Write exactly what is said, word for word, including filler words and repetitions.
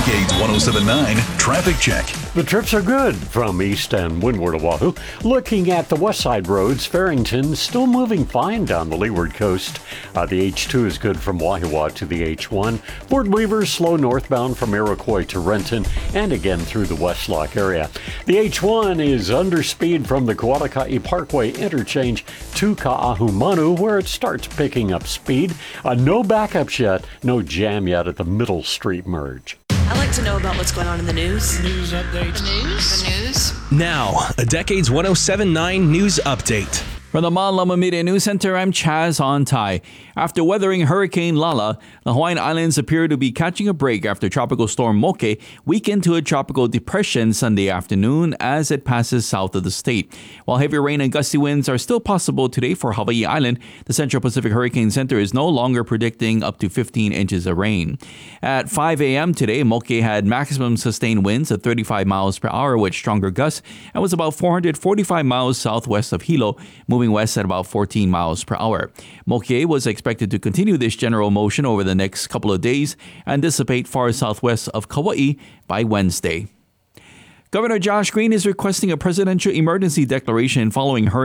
Decades one oh seven point nine Traffic Check. The trips are good from east and windward Oahu. Looking at the west side roads, Farrington still moving fine down the leeward coast. Uh, the H two is good from Wahiawa to the H one. Fort Weaver slow northbound from Iroquois to Renton and again through the West Lock area. The H one is under speed from the Kauatakai Parkway interchange to Ka'ahumanu, where it starts picking up speed. Uh, no backups yet, no jam yet at the Middle Street merge. I like to know about what's going on in the news. News updates. The news? The news? Now, a Decades one oh seven point nine news update. From the Malama Media News Center, I'm Chaz Ontai. After weathering Hurricane Lala, the Hawaiian Islands appear to be catching a break after Tropical Storm Moke weakened to a tropical depression Sunday afternoon as it passes south of the state. While heavy rain and gusty winds are still possible today for Hawaii Island, the Central Pacific Hurricane Center is no longer predicting up to fifteen inches of rain. At five a.m. today, Moke had maximum sustained winds of thirty-five miles per hour with stronger gusts and was about four hundred forty-five miles southwest of Hilo, moving west at about fourteen miles per hour. Moke was expected to continue this general motion over the next couple of days and dissipate far southwest of Kauai by Wednesday. Governor Josh Green is requesting a presidential emergency declaration following hurricane